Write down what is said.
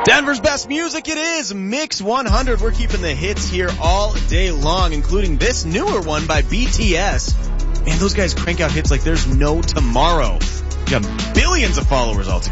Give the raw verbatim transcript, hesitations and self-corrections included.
Denver's best music, it is Mix one hundred. We're keeping the hits here all day long, including this newer one by B T S. Man, those guys crank out hits like there's no tomorrow. You got billions of followers altogether.